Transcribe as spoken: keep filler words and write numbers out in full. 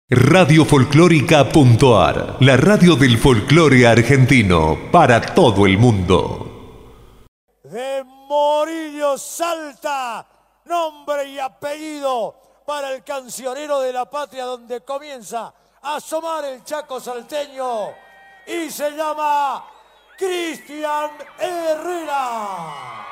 Radio Folclórica.ar, la radio del folclore argentino para todo el mundo. De Morillo Salta, nombre y apellido para el cancionero de la patria, donde comienza a asomar el Chaco salteño, y se llama Cristian Herrera.